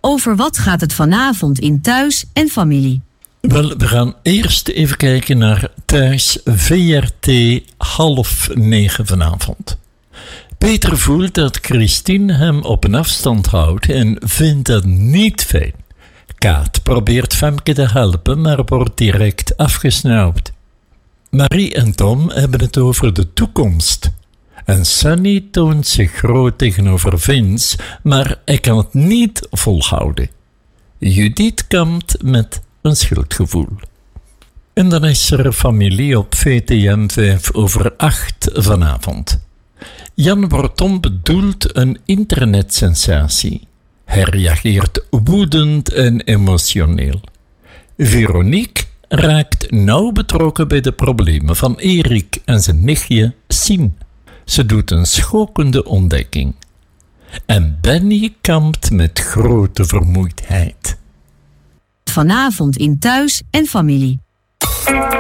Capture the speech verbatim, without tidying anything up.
Over wat gaat het vanavond in Thuis en Familie? Wel, we gaan eerst even kijken naar Thuis V R T half negen vanavond. Peter voelt dat Christine hem op een afstand houdt en vindt dat niet fijn. Kaat probeert Femke te helpen, maar wordt direct afgesnauwd. Marie en Tom hebben het over de toekomst. En Sunny toont zich groot tegenover Vince, maar hij kan het niet volhouden. Judith kampt met een schuldgevoel. En dan is er Familie op V T M vijf over acht vanavond. Jan wordt onbedoeld een internetsensatie. Hij reageert woedend en emotioneel. Veronique raakt nauw betrokken bij de problemen van Erik en zijn nichtje Sien. Ze doet een schokkende ontdekking. En Benny kampt met grote vermoeidheid. Vanavond in Thuis en Familie.